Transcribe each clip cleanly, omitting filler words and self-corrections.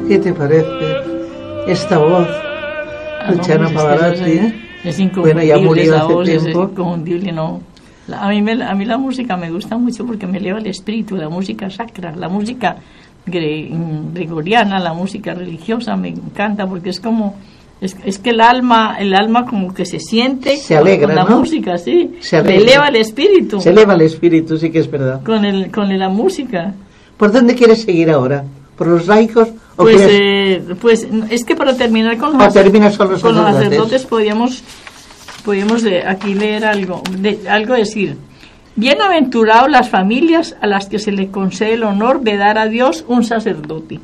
¿Qué te parece esta voz? Luciano Pavarotti, es inconfundible, bueno, ya murió esa hace voz tiempo. es inconfundible, no. A mí la música me gusta mucho porque me eleva el espíritu, la música sacra, la música gregoriana, la música religiosa me encanta porque es como es que el alma como que se siente se alegra, con la ¿no? música, sí, Se le eleva el espíritu. Se eleva el espíritu, sí que es verdad. Con la música. ¿Por dónde quieres seguir ahora? ¿Por los laicos? ¿O Pues es que para terminar con los sacerdotes podríamos aquí leer algo decir. Bienaventurados las familias a las que se le concede el honor de dar a Dios un sacerdote.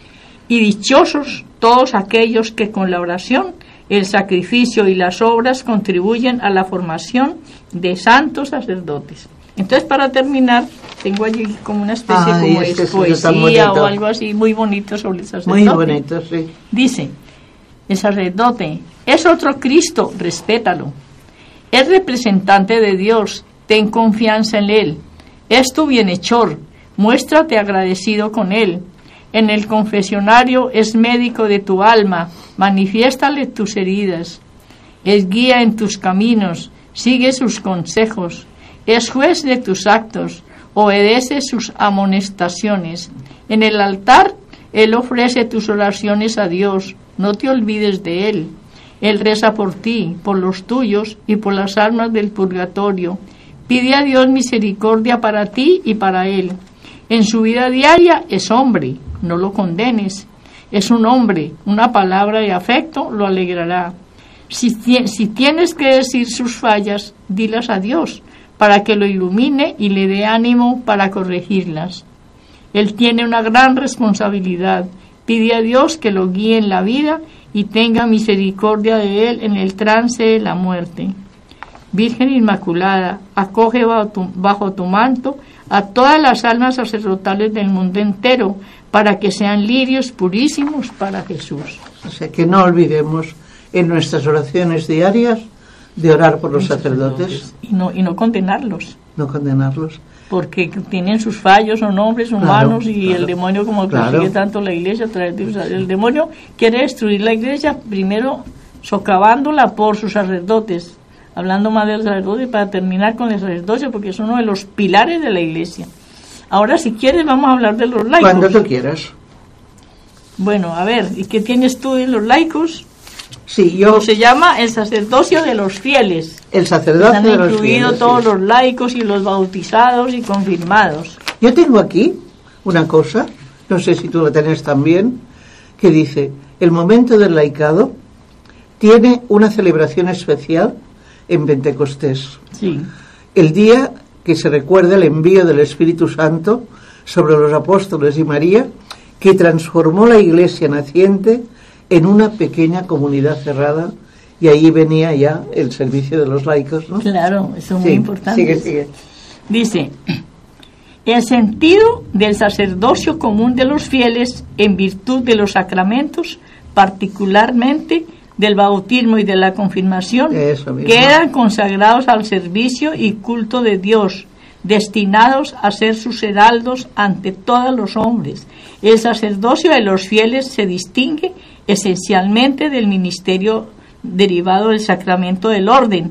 Y dichosos todos aquellos que con la oración, el sacrificio y las obras contribuyen a la formación de santos sacerdotes. Entonces, para terminar, tengo allí como una especie de poesía o algo así muy bonito sobre el sacerdote. Muy bonito, sí. Dice, el sacerdote es otro Cristo, respétalo. Es representante de Dios, ten confianza en Él. Es tu bienhechor, muéstrate agradecido con Él. En el confesionario es médico de tu alma, manifiéstale tus heridas. Es guía en tus caminos, sigue sus consejos. Es juez de tus actos, obedece sus amonestaciones. En el altar, Él ofrece tus oraciones a Dios, no te olvides de Él. Él reza por ti, por los tuyos y por las almas del purgatorio. Pide a Dios misericordia para ti y para Él. En su vida diaria es hombre, no lo condenes. Es un hombre, una palabra de afecto lo alegrará. Si tienes que decir sus fallas, dilas a Dios, para que lo ilumine y le dé ánimo para corregirlas. Él tiene una gran responsabilidad. Pide a Dios que lo guíe en la vida y tenga misericordia de él en el trance de la muerte. Virgen Inmaculada, acoge bajo tu manto a todas las almas sacerdotales del mundo entero, para que sean lirios purísimos para Jesús. O sea, que no olvidemos en nuestras oraciones diarias de orar por los sacerdotes. Y no condenarlos. No condenarlos. Porque tienen sus fallos, son hombres humanos, claro, y claro, el demonio, como persigue tanto la iglesia a través de el demonio, quiere destruir la iglesia, primero socavándola por sus sacerdotes, hablando más del sacerdote para terminar con el sacerdocio, porque es uno de los pilares de la iglesia. Ahora, si quieres, vamos a hablar de los laicos. Cuando tú quieras. Bueno, a ver, ¿y qué tienes tú de los laicos? Sí, se llama el sacerdocio de los fieles. El sacerdocio de los fieles. Están incluidos todos los laicos y los bautizados y confirmados. Yo tengo aquí una cosa, no sé si tú la tenés también, que dice, el momento del laicado tiene una celebración especial en Pentecostés. Sí. El día que se recuerda el envío del Espíritu Santo sobre los apóstoles y María, que transformó la iglesia naciente en una pequeña comunidad cerrada, y ahí venía ya el servicio de los laicos, ¿no? Claro, eso es muy importante. Sigue. Dice, el sentido del sacerdocio común de los fieles en virtud de los sacramentos, particularmente del bautismo y de la confirmación, quedan consagrados al servicio y culto de Dios, destinados a ser sus heraldos ante todos los hombres. El sacerdocio de los fieles se distingue esencialmente del ministerio derivado del sacramento del orden,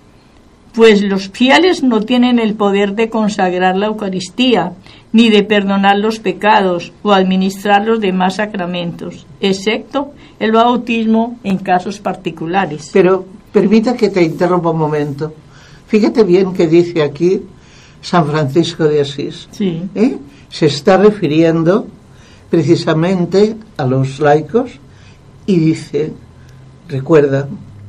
pues los fieles no tienen el poder de consagrar la Eucaristía, ni de perdonar los pecados o administrar los demás sacramentos, excepto el bautismo en casos particulares. Pero permita que te interrumpa un momento. Fíjate bien que dice aquí San Francisco de Asís. Sí. Se está refiriendo precisamente a los laicos y dice, recuerda,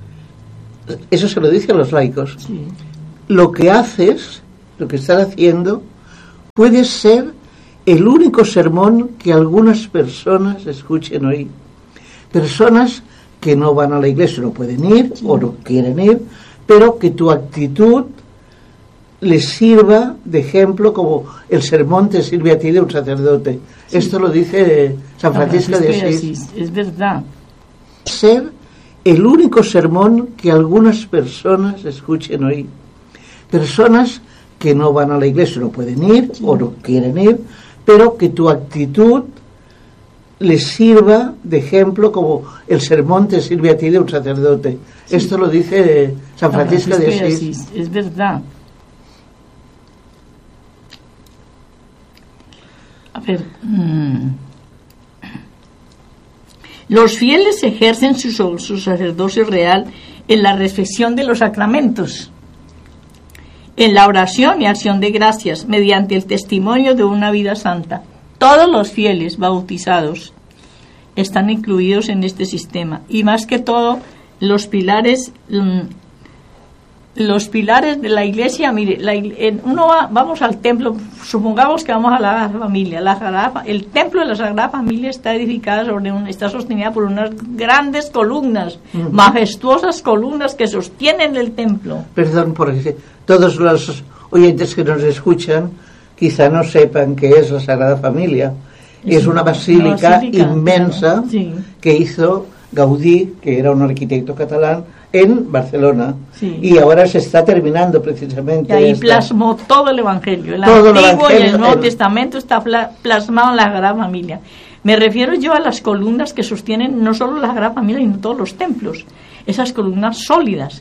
eso se lo dice a los laicos, sí. Lo que haces, lo que estás haciendo, puede ser el único sermón que algunas personas escuchen hoy. Personas que no van a la iglesia, no pueden ir, sí, o no quieren ir, pero que tu actitud les sirva de ejemplo, como el sermón te sirve a ti de un sacerdote. Sí. Esto lo dice San Francisco de Asís. Es verdad. Ser el único sermón que algunas personas escuchen hoy. Personas que no van a la iglesia, no pueden ir, sí, o no quieren ir, pero que tu actitud les sirva de ejemplo como el sermón te sirve a ti de un sacerdote. Sí. Esto lo dice San Francisco de Asís. Es verdad. A ver, los fieles ejercen su sacerdocio real en la reflexión de los sacramentos, en la oración y acción de gracias, mediante el testimonio de una vida santa. Todos los fieles bautizados están incluidos en este sistema, y más que todo los pilares de la Iglesia. Mire, vamos al templo, supongamos que vamos a la Sagrada Familia. El templo de la Sagrada Familia está edificado está sostenida por unas grandes columnas, majestuosas columnas que sostienen el templo. Perdón, porque todos los oyentes que nos escuchan quizá no sepan qué es la Sagrada Familia. Es una basílica inmensa, sí, que hizo Gaudí, que era un arquitecto catalán, en Barcelona, sí, y ahora se está terminando precisamente. Y ahí plasmó todo el Evangelio, el Antiguo y el Nuevo Testamento está plasmado en la Sagrada Familia. Me refiero yo a las columnas que sostienen no solo la Sagrada Familia, sino todos los templos, esas columnas sólidas.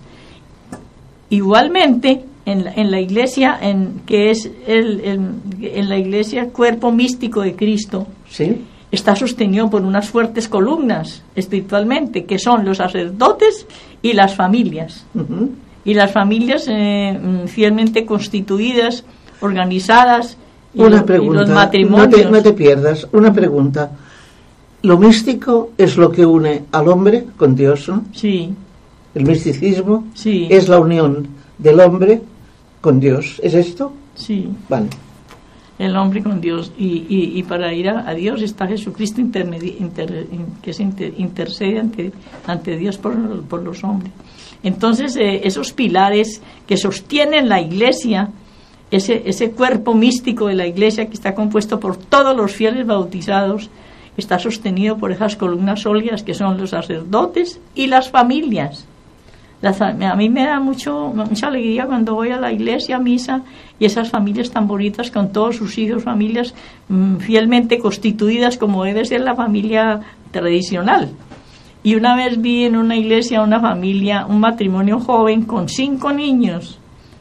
Igualmente, en la Iglesia, que es en la Iglesia cuerpo místico de Cristo, ¿sí?, está sostenido por unas fuertes columnas espiritualmente, que son los sacerdotes y las familias. Uh-huh. Y las familias fielmente constituidas, organizadas, y los matrimonios. No te pierdas, una pregunta. ¿Lo místico es lo que une al hombre con Dios, no? Sí. El misticismo, sí, es la unión del hombre con Dios. ¿Es esto? Sí. Vale. El hombre con Dios, y para ir a Dios está Jesucristo que se intercede ante Dios por los hombres. Entonces esos pilares que sostienen la Iglesia, ese cuerpo místico de la Iglesia que está compuesto por todos los fieles bautizados, está sostenido por esas columnas sólidas que son los sacerdotes y las familias. A mí me da mucha alegría cuando voy a la iglesia, a misa, y esas familias tan bonitas con todos sus hijos, familias fielmente constituidas como debe ser la familia tradicional. Y una vez vi en una iglesia una familia, un matrimonio joven con 5 niños.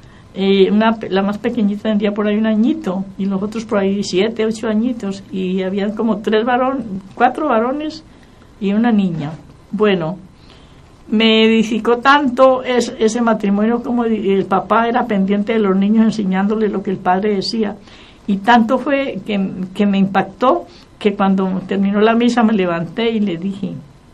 La más pequeñita tendría por ahí 1 añito y los otros por ahí 7, 8 añitos, y habían como 4 varones y una niña. Bueno, me edificó tanto ese matrimonio, como el papá era pendiente de los niños enseñándoles lo que el padre decía, y tanto fue que me impactó que cuando terminó la misa me levanté y le dije: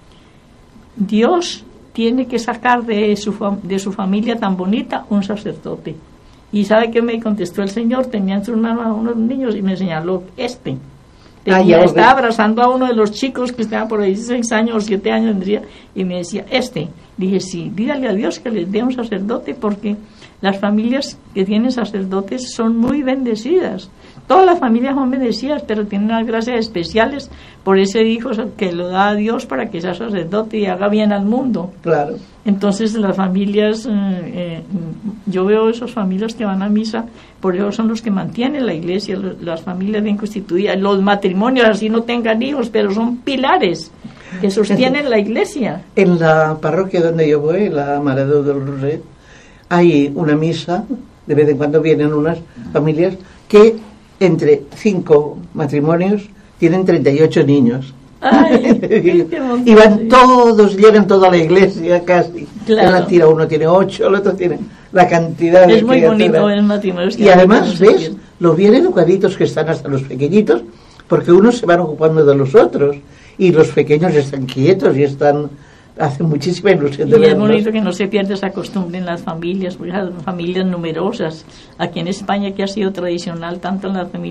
Dios tiene que sacar de su familia tan bonita un sacerdote. ¿Y sabe qué me contestó el Señor? Tenía en sus manos a unos niños y me señaló estaba abrazando a uno de los chicos que estaba por ahí 6 años o 7 años tendría, y me decía, dije, sí, dígale a Dios que les dé un sacerdote, porque las familias que tienen sacerdotes son muy bendecidas. Todas las familias son bendecidas, pero tienen unas gracias especiales por ese hijo que lo da a Dios para que sea sacerdote y haga bien al mundo. Claro. Entonces las familias, yo veo esas familias que van a misa, por eso son los que mantienen la iglesia, las familias bien constituidas, los matrimonios así no tengan hijos, pero son pilares que sostienen la iglesia. En la parroquia donde yo voy, la Maradó del Roser, hay una misa, de vez en cuando vienen unas familias que entre 5 matrimonios tienen 38 niños. Ay, y van todos, llegan toda la iglesia casi. Claro. La tira uno tiene 8, el otro tiene la cantidad de es muy bonito el matrimonio. Y además ves los bien educaditos que están hasta los pequeñitos, porque unos se van ocupando de los otros y los pequeños están quietos y hacen muchísima ilusión de verlos. Y es verlos. bonito que no se pierda esa costumbre en las familias, porque las familias numerosas, aquí en España, que ha sido tradicional tanto en las familias